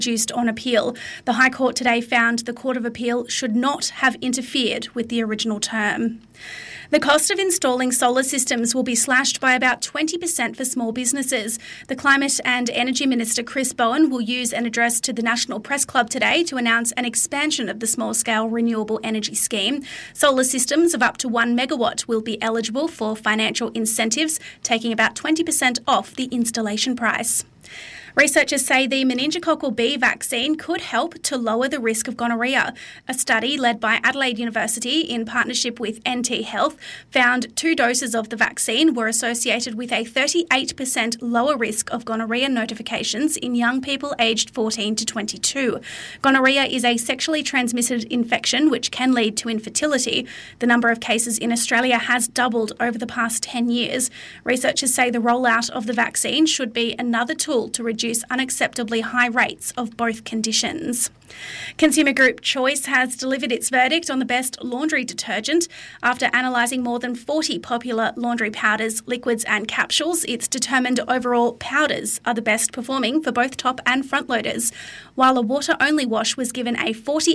reduced on appeal. The High Court today found the Court of Appeal should not have interfered with the original term. The cost of installing solar systems will be slashed by about 20% for small businesses. The Climate and Energy Minister Chris Bowen will use an address to the National Press Club today to announce an expansion of the small-scale renewable energy scheme. Solar systems of up to 1 megawatt will be eligible for financial incentives, taking about 20% off the installation price. Researchers say the meningococcal B vaccine could help to lower the risk of gonorrhea. A study led by Adelaide University in partnership with NT Health found 2 doses of the vaccine were associated with a 38% lower risk of gonorrhea notifications in young people aged 14 to 22. Gonorrhea is a sexually transmitted infection which can lead to infertility. The number of cases in Australia has doubled over the past 10 years. Researchers say the rollout of the vaccine should be another tool to reduce unacceptably high rates of both conditions. Consumer Group Choice has delivered its verdict on the best laundry detergent. After analysing more than 40 popular laundry powders, liquids and capsules, it's determined overall powders are the best performing for both top and front loaders, while a water-only wash was given a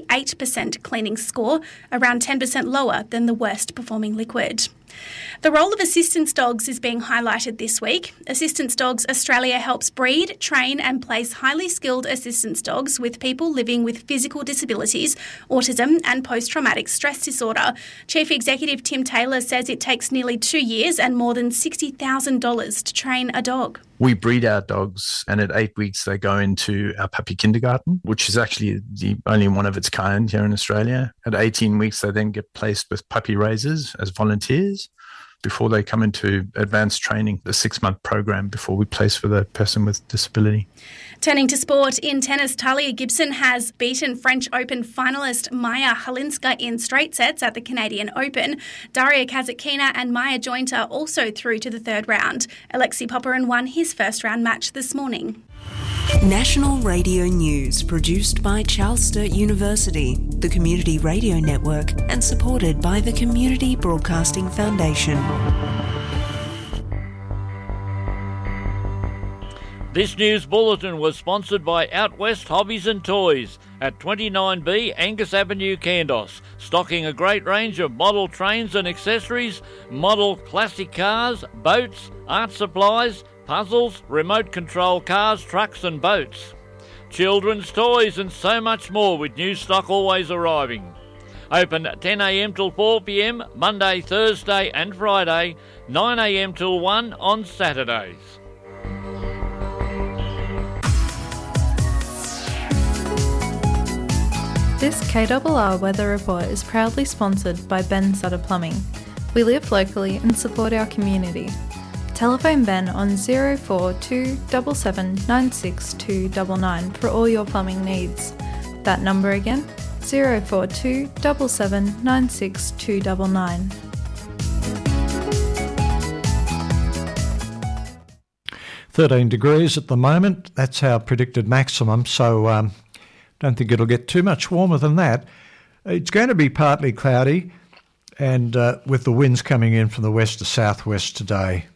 48% cleaning score, around 10% lower than the worst performing liquid. The role of assistance dogs is being highlighted this week. Assistance Dogs Australia helps breed, train and place highly skilled assistance dogs with people living with physical disabilities, autism and post-traumatic stress disorder. Chief Executive Tim Taylor says it takes nearly 2 years and more than $60,000 to train a dog. We breed our dogs and at 8 weeks they go into our puppy kindergarten, which is actually the only one of its kind here in Australia. At 18 weeks they then get placed with puppy raisers as volunteers before they come into advanced training, the 6-month program before we place with a person with disability. Turning to sport, in tennis, Talia Gibson has beaten French Open finalist Maya Halinska in straight sets at the Canadian Open. Daria Kasatkina and Maya Jointer also through to the third round. Alexei Popyrin won his first round match this morning. National Radio News, produced by Charles Sturt University, the Community Radio Network, and supported by the Community Broadcasting Foundation. This news bulletin was sponsored by Out West Hobbies and Toys at 29B Angus Avenue, Kandos, stocking a great range of model trains and accessories, model classic cars, boats, art supplies, puzzles, remote control cars, trucks and boats, children's toys and so much more, with new stock always arriving. Open 10 a.m. till 4 p.m, Monday, Thursday and Friday, 9 a.m. till 1 on Saturdays. This KRR Weather Report is proudly sponsored by Ben Sutter Plumbing. We live locally and support our community. Telephone Ben on 042 77 96299 for all your plumbing needs. That number again, 042 77 96299. "13 degrees at the moment. That's our predicted maximum, so don't think it'll get too much warmer than that. It's going to be partly cloudy and with the winds coming in from the west to southwest today.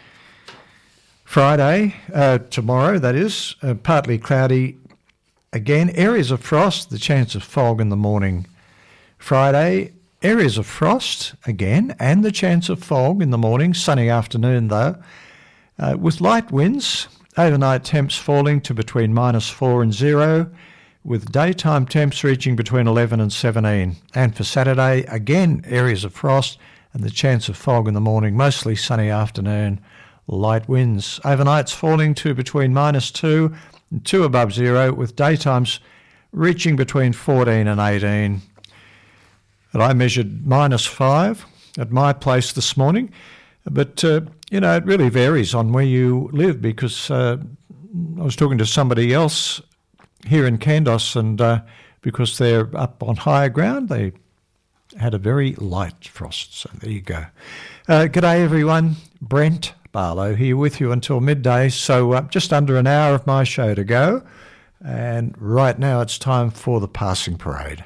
Friday, tomorrow that is, partly cloudy again, areas of frost, the chance of fog in the morning. Friday, areas of frost again and the chance of fog in the morning, sunny afternoon though, with light winds, overnight temps falling to between -4 and 0, with daytime temps reaching between 11 and 17. And for Saturday, again, areas of frost and the chance of fog in the morning, mostly sunny afternoon, light winds. Overnights falling to between -2 and 2 above 0, with daytimes reaching between 14 and 18. And I measured -5 at my place this morning, but, it really varies on where you live, because I was talking to somebody else here in Kandos, and because they're up on higher ground, they had a very light frost. So there you go. G'day everyone, Brent Barlow here with you until midday, so just under an hour of my show to go, and right now it's time for the passing parade.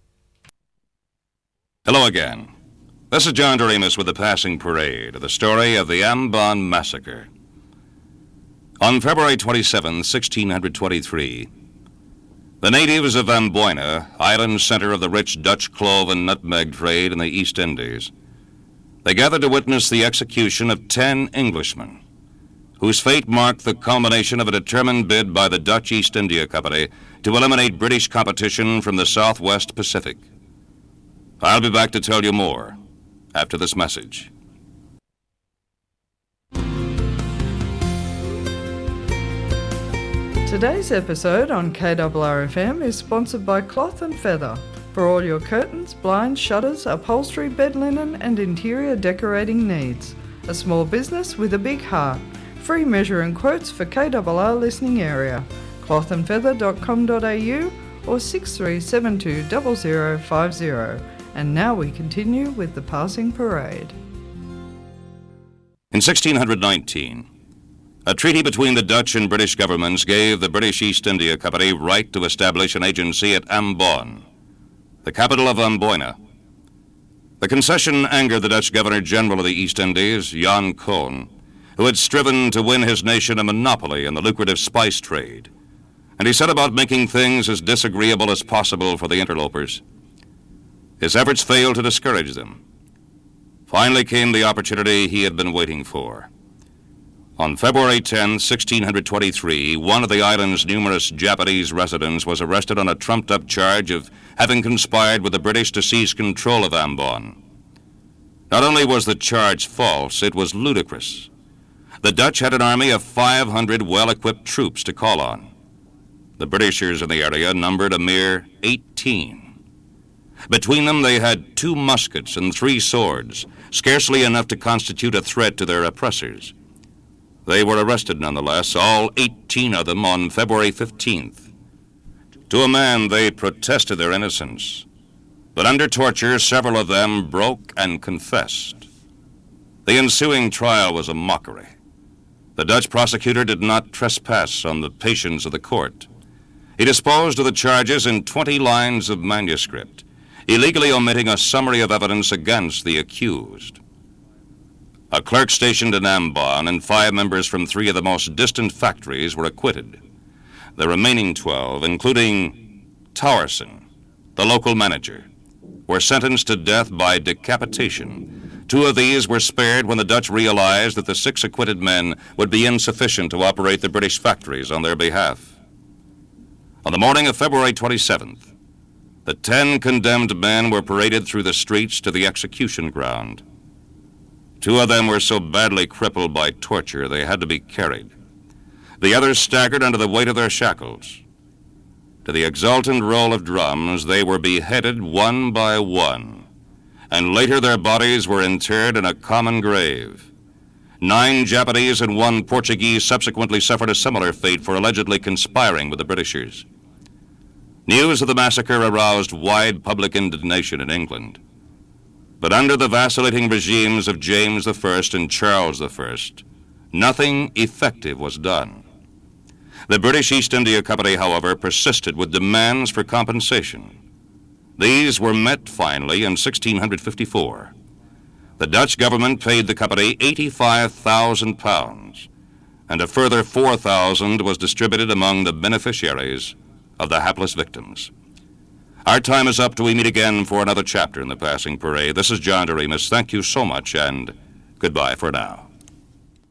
Hello again. This is John Doremus with the passing parade, the story of the Ambon Massacre. On February 27, 1623, The natives of Amboina, island center of the rich Dutch clove and nutmeg trade in the East Indies, they gathered to witness the execution of 10 Englishmen, whose fate marked the culmination of a determined bid by the Dutch East India Company to eliminate British competition from the Southwest Pacific. I'll be back to tell you more after this message. Today's episode on KRRFM is sponsored by Cloth & Feather for all your curtains, blinds, shutters, upholstery, bed linen and interior decorating needs. A small business with a big heart. Free measure and quotes for KRR listening area. clothandfeather.com.au or 6372 0050. And now we continue with the passing parade. In 1619, a treaty between the Dutch and British governments gave the British East India Company right to establish an agency at Ambon, the capital of Amboina. The concession angered the Dutch Governor-General of the East Indies, Jan Koon, who had striven to win his nation a monopoly in the lucrative spice trade, and he set about making things as disagreeable as possible for the interlopers. His efforts failed to discourage them. Finally came the opportunity he had been waiting for. On February 10, 1623, one of the island's numerous Japanese residents was arrested on a trumped-up charge of having conspired with the British to seize control of Ambon. Not only was the charge false, it was ludicrous. The Dutch had an army of 500 well-equipped troops to call on. The Britishers in the area numbered a mere 18. Between them, they had 2 muskets and 3 swords, scarcely enough to constitute a threat to their oppressors. They were arrested nonetheless, all 18 of them, on February 15th. To a man, they protested their innocence, but under torture, several of them broke and confessed. The ensuing trial was a mockery. The Dutch prosecutor did not trespass on the patience of the court. He disposed of the charges in 20 lines of manuscript, illegally omitting a summary of evidence against the accused. A clerk stationed in Ambon and 5 members from 3 of the most distant factories were acquitted. The remaining 12, including Towerson, the local manager, were sentenced to death by decapitation. 2 of these were spared when the Dutch realized that the 6 acquitted men would be insufficient to operate the British factories on their behalf. On the morning of February 27th, the 10 condemned men were paraded through the streets to the execution ground. 2 of them were so badly crippled by torture they had to be carried. The others staggered under the weight of their shackles. To the exultant roll of drums, they were beheaded one by one, and later their bodies were interred in a common grave. 9 Japanese and 1 Portuguese subsequently suffered a similar fate for allegedly conspiring with the Britishers. News of the massacre aroused wide public indignation in England. But under the vacillating regimes of James I and Charles I, nothing effective was done. The British East India Company, however, persisted with demands for compensation. These were met finally in 1654. The Dutch government paid the company £85,000, and a further 4,000 was distributed among the beneficiaries of the hapless victims. Our time is up till we meet again for another chapter in the Passing Parade. This is John Doremus. Thank you so much, and goodbye for now.